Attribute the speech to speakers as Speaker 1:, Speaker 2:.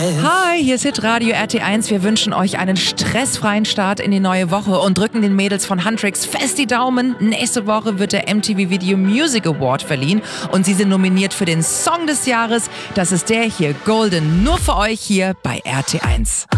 Speaker 1: Hi, hier ist Hitradio RT1. Wir wünschen euch einen stressfreien Start in die neue Woche und drücken den Mädels von Huntrix fest die Daumen. Nächste Woche wird der MTV Video Music Award verliehen und sie sind nominiert für den Song des Jahres. Das ist der hier, Golden, nur für euch hier bei RT1.